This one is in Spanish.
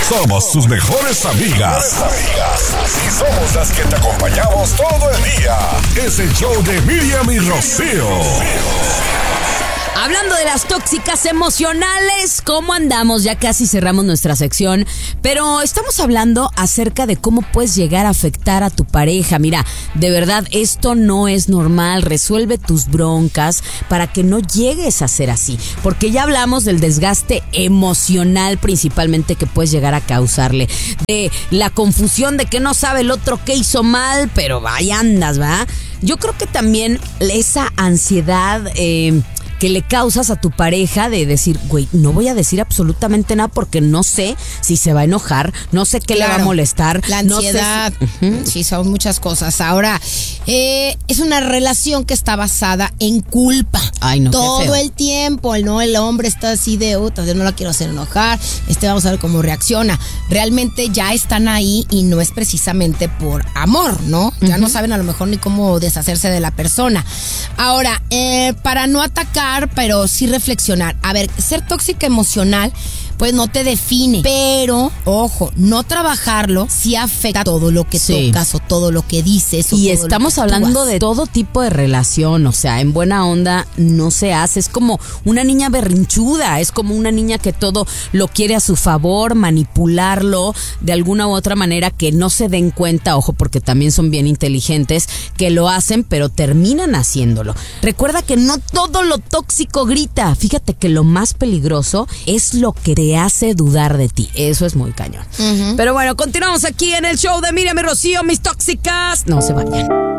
Somos tus mejores amigas. Y somos las que te acompañamos todo el día. Es el show de Miriam y Rocío. Hablando de las tóxicas emocionales, ¿cómo andamos? Ya casi cerramos nuestra sección, pero estamos hablando acerca de cómo puedes llegar a afectar a tu pareja. Mira, de verdad, esto no es normal. Resuelve tus broncas para que no llegues a ser así, porque ya hablamos del desgaste emocional principalmente que puedes llegar a causarle, de la confusión de que no sabe el otro qué hizo mal, pero vaya andas, ¿va? Yo creo que también esa ansiedad que le causas a tu pareja de decir, güey, no voy a decir absolutamente nada porque no sé si se va a enojar, no sé qué le va a molestar. La ansiedad, no sé si... Sí, son muchas cosas. Ahora, es una relación que está basada en culpa. Ay, no, todo el tiempo, ¿no? El hombre está así de, yo no la quiero hacer enojar, vamos a ver cómo reacciona. Realmente ya están ahí y no es precisamente por amor, ¿no? Ya no saben a lo mejor ni cómo deshacerse de la persona. Ahora, para no atacar, pero sí reflexionar. A ver, ser tóxica emocional pues no te define, pero ojo, no trabajarlo sí afecta todo lo que tocas o todo lo que dices. Y estamos hablando de todo tipo de relación, o sea, en buena onda no se hace, es como una niña berrinchuda, es como una niña que todo lo quiere a su favor, manipularlo de alguna u otra manera, que no se den cuenta, ojo, porque también son bien inteligentes, que lo hacen, pero terminan haciéndolo. Recuerda que no todo lo tóxico grita, fíjate que lo más peligroso es lo que te hace dudar de ti. Eso es muy cañón. Pero bueno, continuamos aquí en el show de Miriam y Rocío, mis tóxicas. No se vayan.